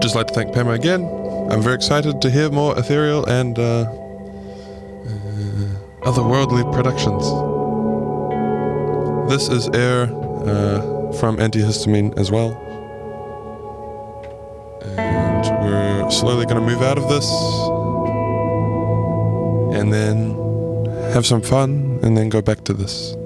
just like to thank Pema again. I'm very excited to hear more ethereal and otherworldly productions. This is Air from Antihistamine as well. And we're slowly going to move out of this and then have some fun and then go back to this.